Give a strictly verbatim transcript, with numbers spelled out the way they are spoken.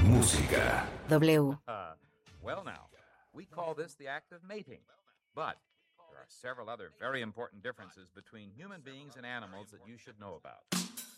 Música. W. Uh, well, now, we call this the act of mating. But there are several other very important differences between human beings and animals that you should know about.